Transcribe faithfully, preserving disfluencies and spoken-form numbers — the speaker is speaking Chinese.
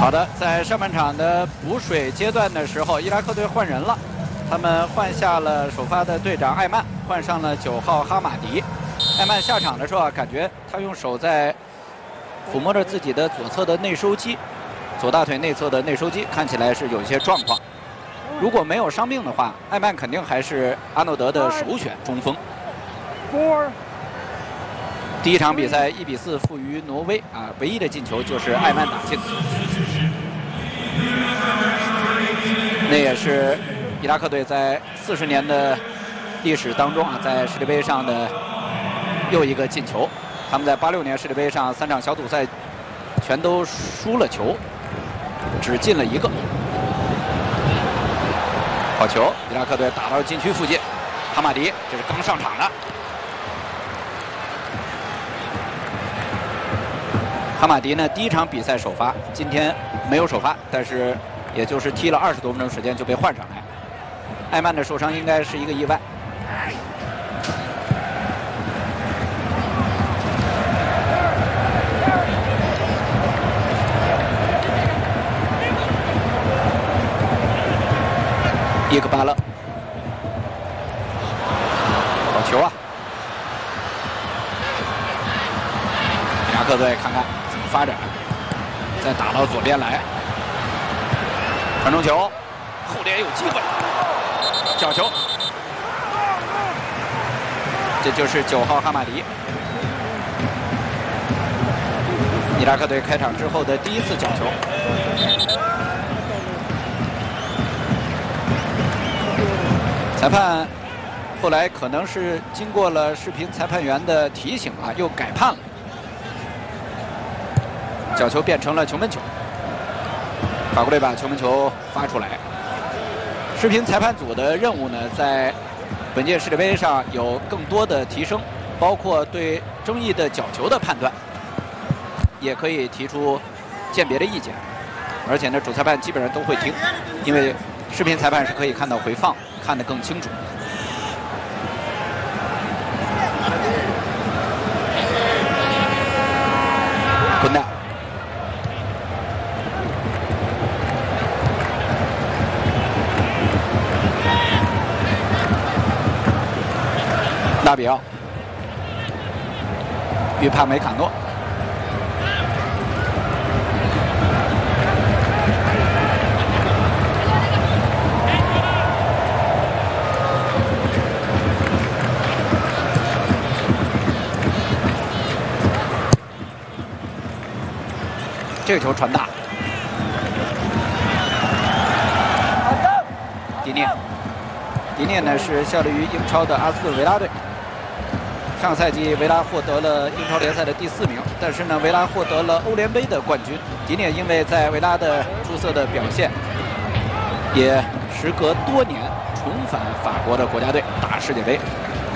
好的，在上半场的补水阶段的时候，伊拉克队换人了，他们换下了首发的队长艾曼，换上了九号哈马迪。艾曼下场的时候啊，感觉他用手在抚摸着自己的左侧的内收肌，左大腿内侧的内收肌，看起来是有一些状况。如果没有伤病的话，艾曼肯定还是阿诺德的首选中锋。第一场比赛一比四负于挪威啊，唯一的进球就是艾曼打进。那也是伊拉克队在四十年的历史当中啊，在世界杯上的又一个进球。他们在八六年世界杯上三场小组赛全都输了球，只进了一个。好球！伊拉克队打到禁区附近，哈马迪这是刚上场的。哈马迪呢，第一场比赛首发，今天没有首发，但是也就是踢了二十多分钟时间就被换上来。艾曼的受伤应该是一个意外。伊克巴勒，好球啊！伊拉克队看看怎么发展，再打到左边来，传中球，后点有机会，角球，这就是九号哈马迪。伊拉克队开场之后的第一次角球。裁判后来可能是经过了视频裁判员的提醒啊，又改判了，角球变成了球门球。法国队把球门球发出来。视频裁判组的任务呢，在本届世界杯上有更多的提升，包括对争议的角球的判断，也可以提出鉴别的意见。而且呢，主裁判基本上都会听，因为视频裁判是可以看到回放，看得更清楚。滚蛋！纳比奥与帕梅卡诺。这个球传大，迪涅，迪涅呢是效力于英超的阿斯顿维拉队。上赛季维拉获得了英超联赛的第四名，但是呢，维拉获得了欧联杯的冠军。迪涅因为在维拉的出色的表现，也时隔多年重返法国的国家队打世界杯。